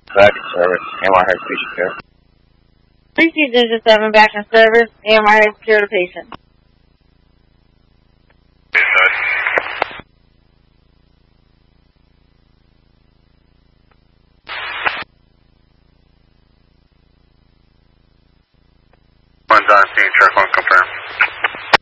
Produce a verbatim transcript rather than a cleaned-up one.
Back in service. A M R has patient care. three two digit seven back in service. A M R has care to patient. One's on scene, truck one confirm.